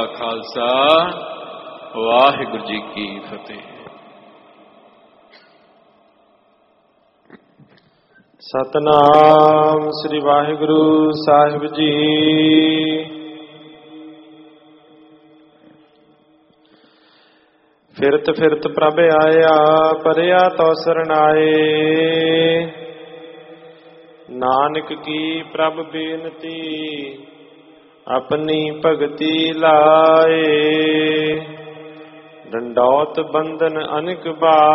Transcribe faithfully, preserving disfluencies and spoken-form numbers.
ਖਾਲਸਾ ਵਾਹਿਗੁਰੂ ਜੀ ਕੀ ਫਤਿਹ। ਸਤਨਾਮ ਸ੍ਰੀ ਵਾਹਿਗੁਰੂ ਸਾਹਿਬ ਜੀ। ਫਿਰਤ ਫਿਰਤ ਪ੍ਰਭ ਆਇਆ, ਪਰਿਆ ਤੋ ਸਰਣਾਏ। ਨਾਨਕ ਕੀ ਪ੍ਰਭ ਬੇਨਤੀ, ਆਪਣੀ ਭਗਤੀ ਲਾਏ। ਡੰਡੌਤ ਬੰਧਨ ਅਨਿਕ ਬਾ